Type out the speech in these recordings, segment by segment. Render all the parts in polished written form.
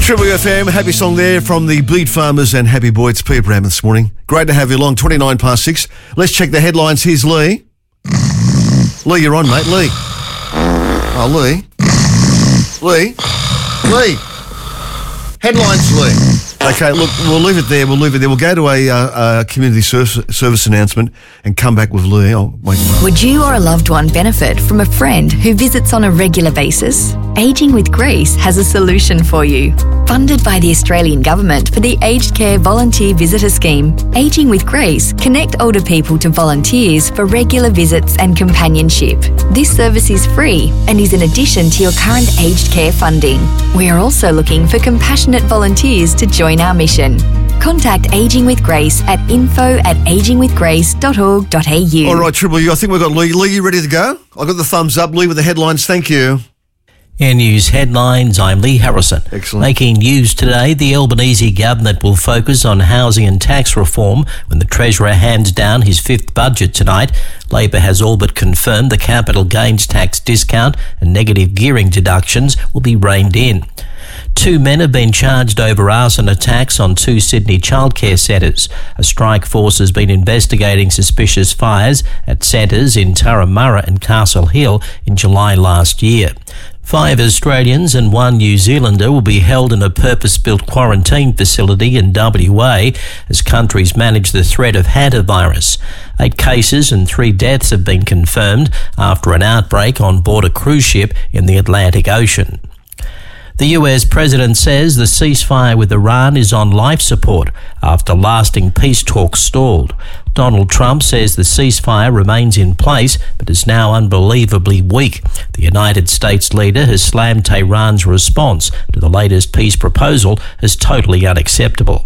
Triple FM, happy song there from the Bleed Farmers and Happy Boy. It's Peter Bram this morning. Great to have you along, 29 past 6. Let's check the headlines. Here's Lee. Lee, you're on, mate. Lee. Oh, Lee. Lee. Headlines, Lee. Okay, look, we'll leave it there. We'll go to a community service announcement and come back with Lee. Oh, wait. Would you or a loved one benefit from a friend who visits on a regular basis? Ageing with Grace has a solution for you. Funded by the Australian Government for the Aged Care Volunteer Visitor Scheme, Ageing with Grace connect older people to volunteers for regular visits and companionship. This service is free and is in addition to your current aged care funding. We are also looking for compassionate volunteers to join our mission. Contact Ageing with Grace at info@agingwithgrace.org.au. All right, Triple U, I think we've got Lee. Lee, you ready to go? I got the thumbs up. Lee with the headlines. Thank you. Air News headlines, I'm Lee Harrison. Excellent. Making news today, the Albanese government will focus on housing and tax reform when the Treasurer hands down his fifth budget tonight. Labor has all but confirmed the capital gains tax discount and negative gearing deductions will be reined in. 2 men have been charged over arson attacks on 2 Sydney childcare centres. A strike force has been investigating suspicious fires at centres in Turramurra and Castle Hill in July last year. 5 Australians and 1 New Zealander will be held in a purpose-built quarantine facility in WA as countries manage the threat of hantavirus. 8 cases and 3 deaths have been confirmed after an outbreak on board a cruise ship in the Atlantic Ocean. The US president says the ceasefire with Iran is on life support after lasting peace talks stalled. Donald Trump says the ceasefire remains in place but is now unbelievably weak. The United States leader has slammed Tehran's response to the latest peace proposal as totally unacceptable.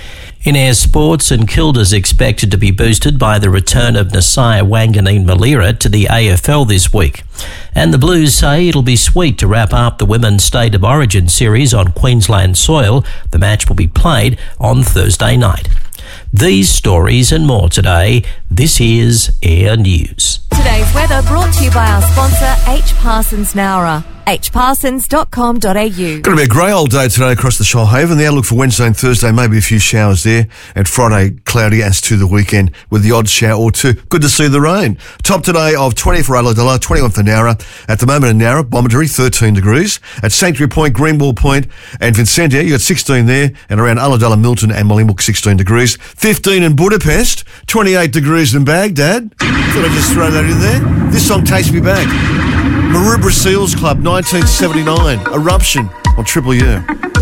In air sports, St Kilda's expected to be boosted by the return of Nasiah Wanganeen-Malira to the AFL this week. And the Blues say it'll be sweet to wrap up the Women's State of Origin series on Queensland soil. The match will be played on Thursday night. These stories and more today. This is Air News. Today's weather brought to you by our sponsor, H. Parsons Nowra. hparsons.com.au. Going to be a grey old day today across the Shoalhaven. The outlook for Wednesday and Thursday, maybe a few showers there. And Friday, cloudy as to the weekend with the odd shower or two. Good to see the rain. Top today of 20 for Ulladulla, 21 for Nowra. At the moment in Nowra, Bomaderry, 13 degrees. At Sanctuary Point, Greenwall Point and Vincentia, you got 16 there. And around Ulladulla, Milton and Mollymook, 16 degrees. 15 in Budapest, 28 degrees in Baghdad. Thought I'd just throw that in there. This song takes me back. Maroubra Seals Club, 1979. Eruption on Triple U.